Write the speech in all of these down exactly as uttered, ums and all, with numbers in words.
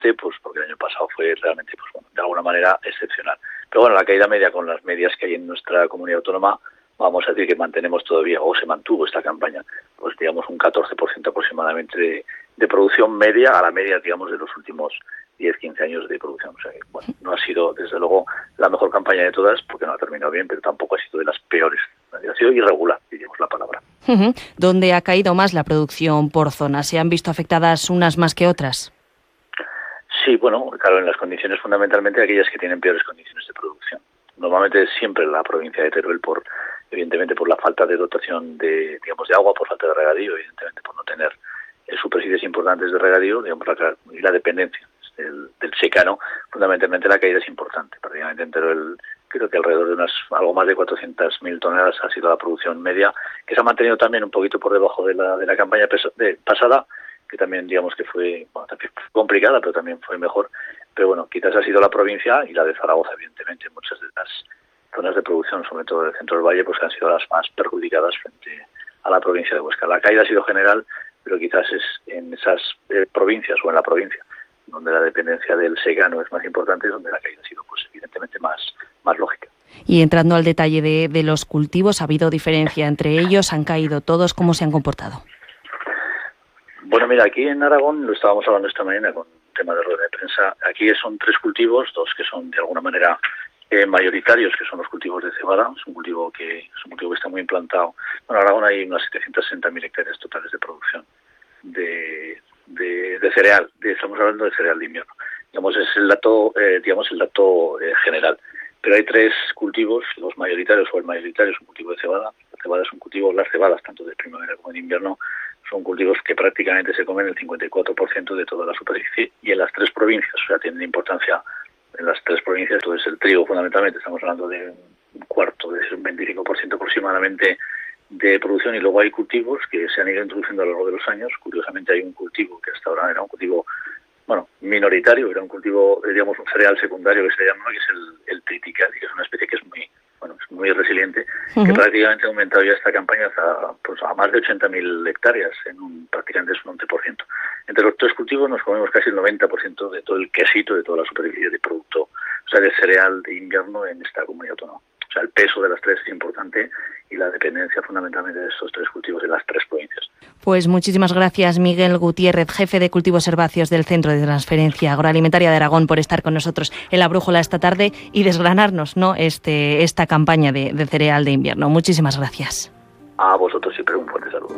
pues porque el año pasado fue realmente, pues bueno, de alguna manera excepcional. Pero bueno, la caída media con las medias que hay en nuestra comunidad autónoma, vamos a decir que mantenemos todavía, o se mantuvo esta campaña, pues digamos un catorce por ciento aproximadamente de, de producción media a la media, digamos, de los últimos diez, quince años de producción. O sea que, bueno, no ha sido, desde luego, la mejor campaña de todas, porque no ha terminado bien, pero tampoco ha sido de las peores. Ha sido irregular, diríamos la palabra. Uh-huh. ¿Dónde ha caído más la producción por zona? ¿Se han visto afectadas unas más que otras? Sí, bueno, claro, en las condiciones fundamentalmente aquellas que tienen peores condiciones de producción. Normalmente siempre la provincia de Teruel, por evidentemente por la falta de dotación de, digamos, de agua, por falta de regadío, evidentemente por no tener eh, superficies importantes de regadío, digamos, la, y la dependencia del, del secano, fundamentalmente la caída es importante. Prácticamente en Teruel, creo que alrededor de unas algo más de cuatrocientas mil toneladas ha sido la producción media, que se ha mantenido también un poquito por debajo de la de la campaña pesa, de, pasada, que también digamos que fue, bueno, también fue complicada, pero también fue mejor. Pero bueno, quizás ha sido la provincia y la de Zaragoza, evidentemente, muchas de las zonas de producción, sobre todo del centro del valle, pues que han sido las más perjudicadas frente a la provincia de Huesca. La caída ha sido general, pero quizás es en esas eh, provincias o en la provincia donde la dependencia del secano es más importante, donde la caída ha sido, pues evidentemente, más, más lógica. Y entrando al detalle de, de los cultivos, ¿ha habido diferencia entre ellos? ¿Han caído todos? ¿Cómo se han comportado? Bueno, mira, aquí en Aragón, lo estábamos hablando esta mañana con un tema de rueda de prensa, aquí son tres cultivos, dos que son de alguna manera eh, mayoritarios, que son los cultivos de cebada. Es un cultivo que es un cultivo que está muy implantado. Bueno, en Aragón hay unas setecientas sesenta mil hectáreas totales de producción de, de, de cereal, de, estamos hablando de cereal de invierno. Digamos, es el dato, eh, digamos, el dato eh, general. Pero hay tres cultivos, los mayoritarios o el mayoritario es un cultivo de cebada. La cebada es un cultivo, las cebadas, tanto de primavera como de invierno, son cultivos que prácticamente se comen el cincuenta y cuatro por ciento de toda la superficie y en las tres provincias, o sea, tienen importancia en las tres provincias. Entonces el trigo fundamentalmente, estamos hablando de un cuarto, de un veinticinco por ciento aproximadamente de producción, y luego hay cultivos que se han ido introduciendo a lo largo de los años. Curiosamente hay un cultivo que hasta ahora era un cultivo, bueno, minoritario, era un cultivo, digamos, un cereal secundario que se llama, que es el, el triticale, que es una especie que es muy, bueno, es muy resiliente, uh-huh. que prácticamente ha aumentado ya esta campaña a, pues, a más de ochenta mil hectáreas, en un, prácticamente es un once por ciento. Entre los tres cultivos nos comemos casi el noventa por ciento de todo el quesito, de toda la superficie de producto, o sea, de cereal de invierno en esta comunidad autónoma. O sea, el peso de las tres es importante y la dependencia fundamentalmente de estos tres cultivos en las tres provincias. Pues muchísimas gracias, Miguel Gutiérrez, jefe de cultivos herbáceos del Centro de Transferencia Agroalimentaria de Aragón, por estar con nosotros en La Brújula esta tarde y desgranarnos, ¿no?, este, esta campaña de, de cereal de invierno. Muchísimas gracias. A vosotros siempre un fuerte saludo.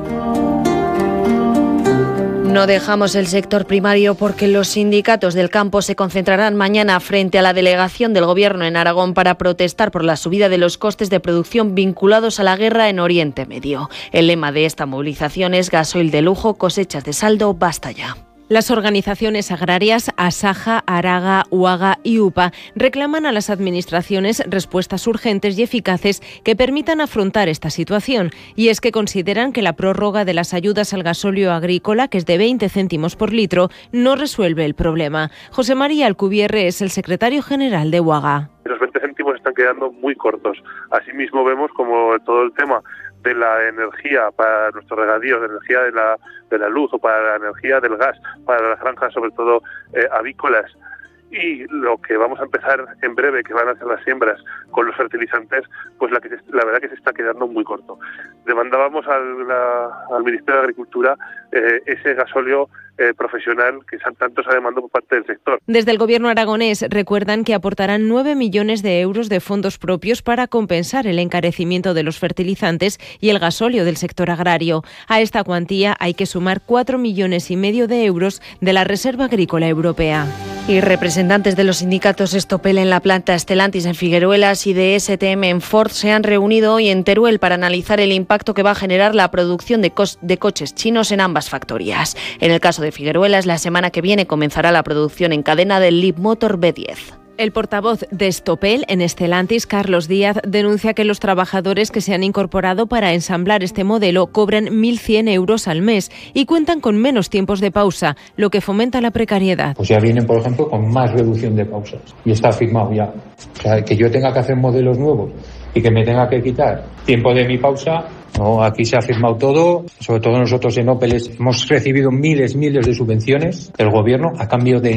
No dejamos el sector primario porque los sindicatos del campo se concentrarán mañana frente a la delegación del Gobierno en Aragón para protestar por la subida de los costes de producción vinculados a la guerra en Oriente Medio. El lema de esta movilización es gasoil de lujo, cosechas de saldo, basta ya. Las organizaciones agrarias Asaja, Araga, Uaga y UPA reclaman a las administraciones respuestas urgentes y eficaces que permitan afrontar esta situación. Y es que consideran que la prórroga de las ayudas al gasóleo agrícola, que es de veinte céntimos por litro, no resuelve el problema. José María Alcubierre es el secretario general de Uaga. Los veinte céntimos están quedando muy cortos. Asimismo vemos como todo el tema de la energía para nuestros regadíos, de energía de la, de la luz o para la energía del gas, para las granjas, sobre todo eh, avícolas, y lo que vamos a empezar en breve, que van a ser las siembras con los fertilizantes, pues la, que se, la verdad que se está quedando muy corto. Demandábamos al, la, al Ministerio de Agricultura eh, ese gasóleo eh, profesional que tanto se ha demandado por parte del sector. Desde el Gobierno aragonés recuerdan que aportarán nueve millones de euros de fondos propios para compensar el encarecimiento de los fertilizantes y el gasóleo del sector agrario. A esta cuantía hay que sumar cuatro millones y medio de euros de la Reserva Agrícola Europea. Y representantes de los sindicatos Estopel en la planta Stellantis en Figueruelas y de S T M en Ford se han reunido hoy en Teruel para analizar el impacto que va a generar la producción de, co- de coches chinos en ambas factorías. En el caso de Figueruelas, la semana que viene comenzará la producción en cadena del Leapmotor B diez. El portavoz de Estopel en Stellantis, Carlos Díaz, denuncia que los trabajadores que se han incorporado para ensamblar este modelo cobran mil cien euros al mes y cuentan con menos tiempos de pausa, lo que fomenta la precariedad. Pues ya vienen, por ejemplo, con más reducción de pausas y está firmado ya. O sea, que yo tenga que hacer modelos nuevos y que me tenga que quitar tiempo de mi pausa, No, aquí se ha firmado todo, sobre todo nosotros en Opel hemos recibido miles, miles de subvenciones del gobierno a cambio de